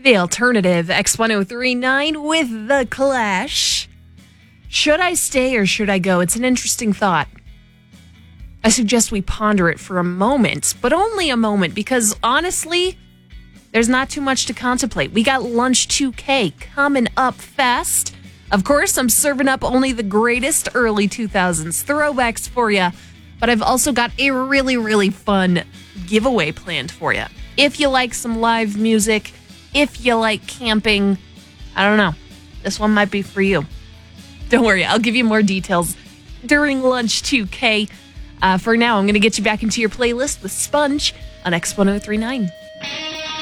The alternative, X1039 with The Clash. Should I stay or should I go? It's an interesting thought. I suggest we ponder it for a moment, but only a moment, because honestly, there's not too much to contemplate. We got Lunch 2K coming up fast. Of course, I'm serving up only the greatest early 2000s throwbacks for you, but I've also got a really, really fun giveaway planned for you. If you like some live music, if you like camping, I don't know, this one might be for you. Don't worry, I'll give you more details during Lunch 2K. For now, I'm going to get you back into your playlist with Sponge on X1039.